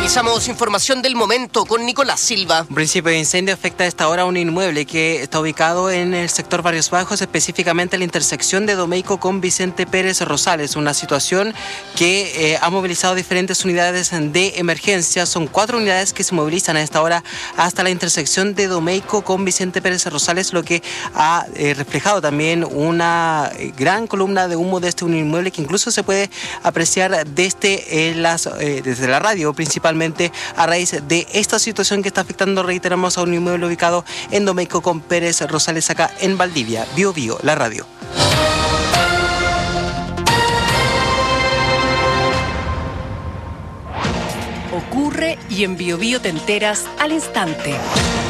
Revisamos información del momento con Nicolás Silva. Un principio de incendio afecta a esta hora un inmueble que está ubicado en el sector Barrios Bajos, específicamente en la intersección de Domeyko con Vicente Pérez Rosales. Una situación que ha movilizado diferentes unidades de emergencia. Son 4 unidades que se movilizan a esta hora hasta la intersección de Domeyko con Vicente Pérez Rosales, lo que ha reflejado también una gran columna de humo desde un inmueble que incluso se puede apreciar desde la radio, principalmente a raíz de esta situación que está afectando, reiteramos, a un inmueble ubicado en Domeyko con Pérez Rosales, acá en Valdivia. Bio Bio, la radio. Ocurre y en Bio Bio te enteras al instante.